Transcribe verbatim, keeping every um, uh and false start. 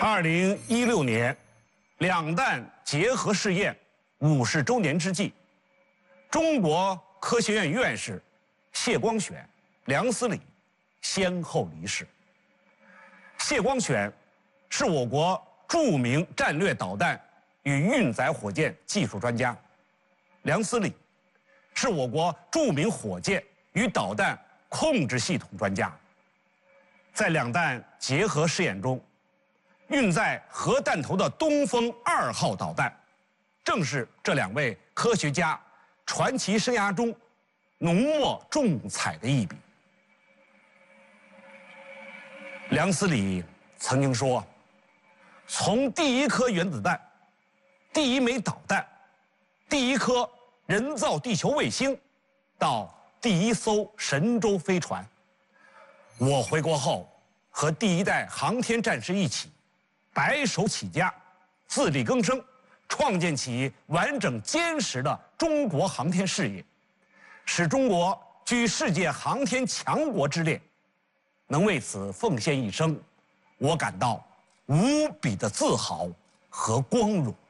二零一六年，两弹结合试验五十周年之际，中国科学院院士谢光选、梁思礼先后离世。谢光选是我国著名战略导弹与运载火箭技术专家，梁思礼是我国著名火箭与导弹控制系统专家。在两弹结合试验中，运载核弹头的东风二号导弹，正是这两位科学家传奇生涯中浓墨重彩的一笔。梁思礼曾经说，从第一颗原子弹、第一枚导弹、第一颗人造地球卫星，到第一艘神舟飞船，我回国后和第一代航天战士一起白手起家，自力更生，创建起完整坚实的中国航天事业，使中国居世界航天强国之列。能为此奉献一生，我感到无比的自豪和光荣。